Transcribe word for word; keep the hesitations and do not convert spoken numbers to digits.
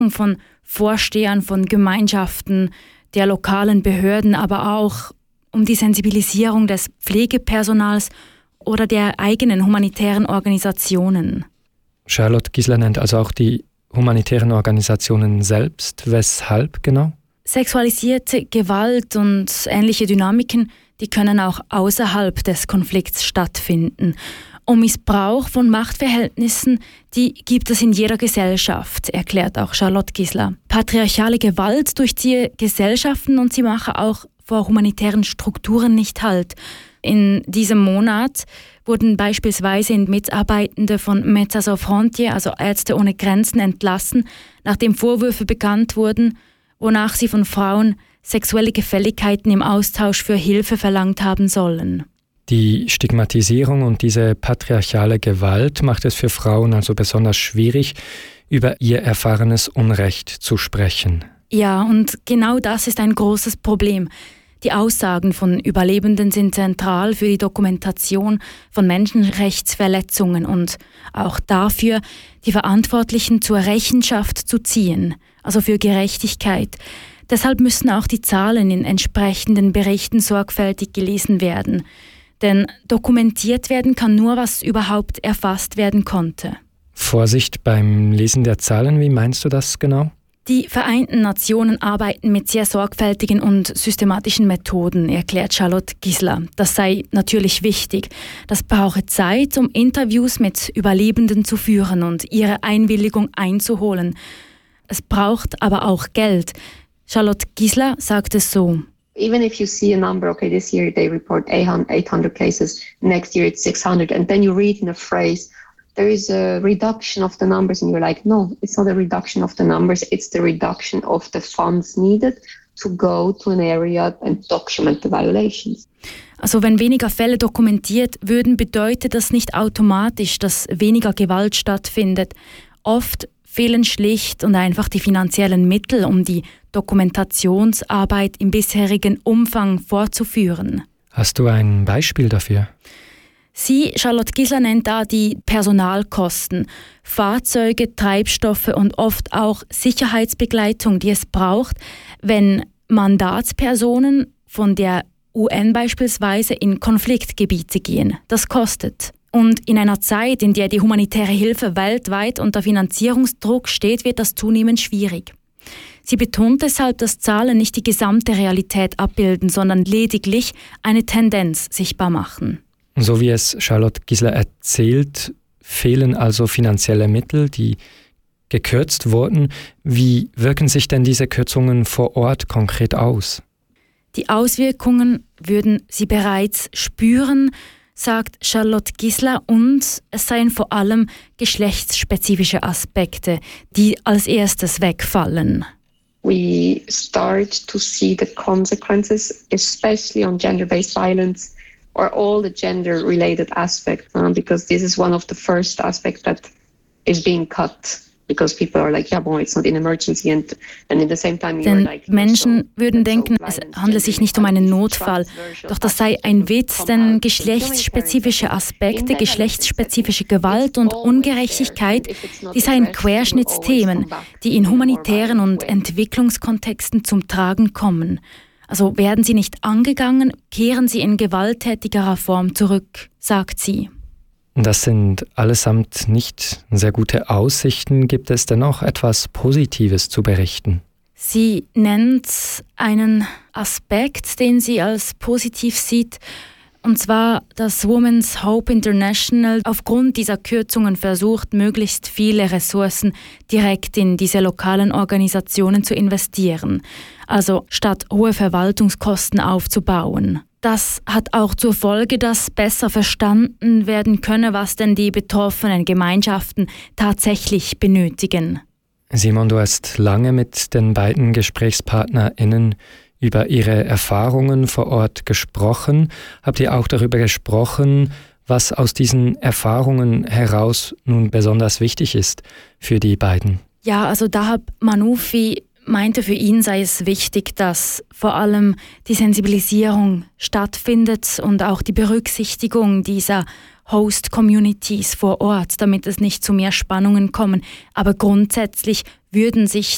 von Vorstehern von Gemeinschaften, der lokalen Behörden, aber auch um die Sensibilisierung des Pflegepersonals oder der eigenen humanitären Organisationen. Charlotte Gisler nennt also auch die humanitären Organisationen selbst. Weshalb genau? Sexualisierte Gewalt und ähnliche Dynamiken, die können auch außerhalb des Konflikts stattfinden. Und Missbrauch von Machtverhältnissen, die gibt es in jeder Gesellschaft, erklärt auch Charlotte Gisler. Patriarchale Gewalt durchziehe Gesellschaften und sie mache auch vor humanitären Strukturen nicht Halt. In diesem Monat wurden beispielsweise Mitarbeitende von Médecins Sans Frontières, also Ärzte ohne Grenzen, entlassen, nachdem Vorwürfe bekannt wurden, wonach sie von Frauen sexuelle Gefälligkeiten im Austausch für Hilfe verlangt haben sollen. Die Stigmatisierung und diese patriarchale Gewalt macht es für Frauen also besonders schwierig, über ihr erfahrenes Unrecht zu sprechen. Ja, und genau das ist ein großes Problem. Die Aussagen von Überlebenden sind zentral für die Dokumentation von Menschenrechtsverletzungen und auch dafür, die Verantwortlichen zur Rechenschaft zu ziehen, also für Gerechtigkeit. Deshalb müssen auch die Zahlen in entsprechenden Berichten sorgfältig gelesen werden. Denn dokumentiert werden kann nur, was überhaupt erfasst werden konnte. Vorsicht beim Lesen der Zahlen, wie meinst du das genau? Die Vereinten Nationen arbeiten mit sehr sorgfältigen und systematischen Methoden, erklärt Charlotte Gisler. Das sei natürlich wichtig. Das brauche Zeit, um Interviews mit Überlebenden zu führen und ihre Einwilligung einzuholen. Es braucht aber auch Geld. Charlotte Gisler sagt es so. Even if you see a number, okay, this year they report eight hundred cases, next year it's six hundred, and then you read in a phrase, there is a reduction of the numbers, and you're like, no, it's not a reduction of the numbers, it's the reduction of the funds needed to go to an area and document the violations. Also wenn weniger Fälle dokumentiert würden, bedeutet das nicht automatisch, dass weniger Gewalt stattfindet. Oft fehlen schlicht und einfach die finanziellen Mittel, um die Dokumentationsarbeit im bisherigen Umfang fortzuführen. Hast du ein Beispiel dafür? Sie, Charlotte Gisler, nennt da die Personalkosten, Fahrzeuge, Treibstoffe und oft auch Sicherheitsbegleitung, die es braucht, wenn Mandatspersonen von der U N beispielsweise in Konfliktgebiete gehen. Das kostet. Und in einer Zeit, in der die humanitäre Hilfe weltweit unter Finanzierungsdruck steht, wird das zunehmend schwierig. Sie betont deshalb, dass Zahlen nicht die gesamte Realität abbilden, sondern lediglich eine Tendenz sichtbar machen. So wie es Charlotte Gisler erzählt, fehlen also finanzielle Mittel, die gekürzt wurden. Wie wirken sich denn diese Kürzungen vor Ort konkret aus? Die Auswirkungen würden sie bereits spüren, sagt Charlotte Gisler, und es seien vor allem geschlechtsspezifische Aspekte, die als erstes wegfallen. We start to see the consequences, especially on gender-based violence or all the gender-related aspects, uh, because this is one of the first aspects that is being cut. Because people are like, yeah, boy, it's not an emergency, and, and at the same time you're Denn like... Menschen würden denken, es handle sich nicht um einen Notfall. Doch das sei ein Witz, denn geschlechtsspezifische Aspekte, geschlechtsspezifische Gewalt und Ungerechtigkeit, die seien Querschnittsthemen, die in humanitären und Entwicklungskontexten zum Tragen kommen. Also werden sie nicht angegangen, kehren sie in gewalttätigerer Form zurück, sagt sie. Das sind allesamt nicht sehr gute Aussichten. Gibt es dennoch etwas Positives zu berichten? Sie nennt einen Aspekt, den sie als positiv sieht, und zwar, dass Women's Hope International aufgrund dieser Kürzungen versucht, möglichst viele Ressourcen direkt in diese lokalen Organisationen zu investieren, also statt hohe Verwaltungskosten aufzubauen. Das hat auch zur Folge, dass besser verstanden werden könne, was denn die betroffenen Gemeinschaften tatsächlich benötigen. Simon, du hast lange mit den beiden GesprächspartnerInnen über ihre Erfahrungen vor Ort gesprochen. Habt ihr auch darüber gesprochen, was aus diesen Erfahrungen heraus nun besonders wichtig ist für die beiden? Ja, also Dahab Manoufi meinte, für ihn sei es wichtig, dass vor allem die Sensibilisierung stattfindet und auch die Berücksichtigung dieser Host-Communities vor Ort, damit es nicht zu mehr Spannungen kommen. Aber grundsätzlich würden sich